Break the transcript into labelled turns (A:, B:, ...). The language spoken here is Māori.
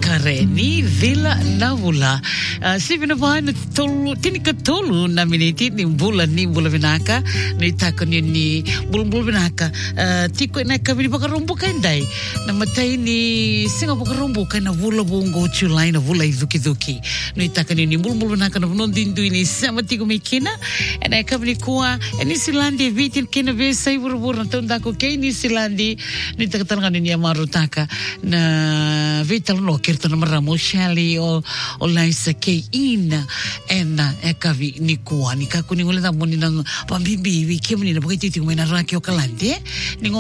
A: Kareni Villa Navula Sivina Vana Tolu Tinika Tolu Naminiti Nimbula Vinaka Nitakani ni Bulbul Vinaka Tiko Nakabini Bakarumbu Kandai Namatai ni Singapore Rumbu na Vula Bungo Chulai na Vula Izuki Nitakani ni Bulbul Vinaka na Nondindu ni Samatigo Mekina and I Kabini Kua and Isilandi Vitin Kina Vesai Vurna Tondako Kani Silandi Nitakatanga ni Amarutaka na Vital no Kirtan Maramo Shali o Laisa K ina ena ekavi ni kuwa ni kakuni ngule na moni na pambibi wiki muni na pokiti tumena raki o kalande